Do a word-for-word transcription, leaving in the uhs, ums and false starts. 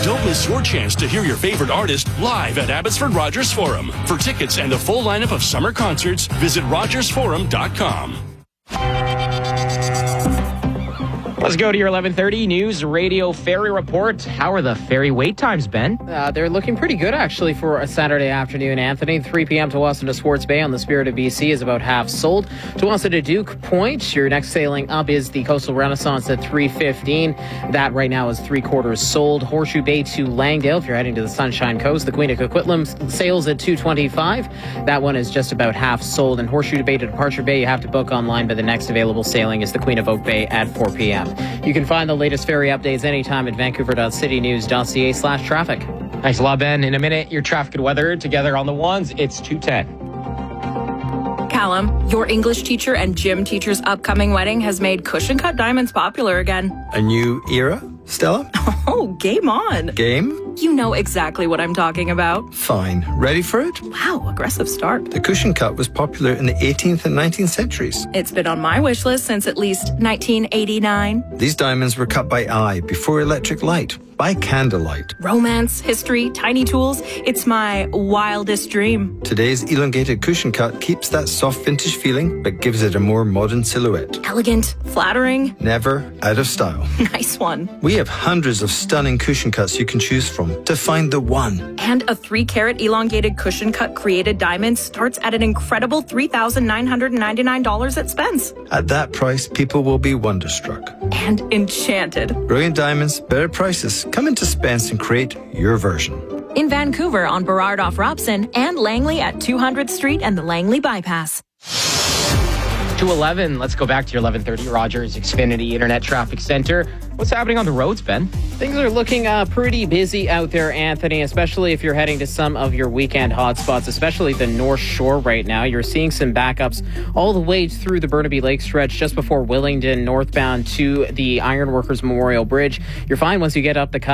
Don't miss your chance to hear your favorite artist live at Abbotsford Rogers Forum. For tickets and a full lineup of summer concerts, visit rogers forum dot com. Let's go to your eleven thirty News Radio Ferry Report. How are the ferry wait times, Ben? Uh, they're looking pretty good, actually, for a Saturday afternoon, Anthony. three p.m. to Wassana to Swartz Bay on the Spirit of B C is about half sold. To Wassana to Duke Point, your next sailing up is the Coastal Renaissance at three fifteen. That right now is three quarters sold. Horseshoe Bay to Langdale, if you're heading to the Sunshine Coast. The Queen of Coquitlam sails at two twenty-five. That one is just about half sold. And Horseshoe Bay to Departure Bay, you have to book online, but the next available sailing is the Queen of Oak Bay at four p.m. You can find the latest ferry updates anytime at vancouver dot city news dot c a slash traffic. Thanks a lot, Ben. In a minute, your traffic and weather together on the ones. It's two ten. Callum, your English teacher and gym teacher's upcoming wedding has made cushion cut diamonds popular again. A new era, Stella? Oh, game on. Game? You know exactly what I'm talking about. Fine. Ready for it? Wow, aggressive start. The cushion cut was popular in the eighteenth and nineteenth centuries. It's been on my wish list since at least nineteen eighty-nine. These diamonds were cut by eye before electric light, by candlelight. Romance, history, tiny tools. It's my wildest dream. Today's elongated cushion cut keeps that soft vintage feeling, but gives it a more modern silhouette. Elegant, flattering. Never out of style. Nice one. We have hundreds of stunning cushion cuts you can choose from to find the one. And a three carat elongated cushion cut created diamond starts at an incredible three thousand nine hundred ninety-nine dollars at Spence. At that price, people will be wonderstruck. And enchanted. Brilliant diamonds, better prices. Come into Spence and create your version. In Vancouver on Burrard off Robson and Langley at two hundredth Street and the Langley Bypass. two eleven. Let's go back to your eleven thirty Rogers Xfinity Internet Traffic Center. What's happening on the roads, Ben? Things are looking uh, pretty busy out there, Anthony, especially if you're heading to some of your weekend hotspots, especially the North Shore right now. You're seeing some backups all the way through the Burnaby Lake stretch just before Willingdon, northbound to the Ironworkers Memorial Bridge. You're fine once you get up the cut.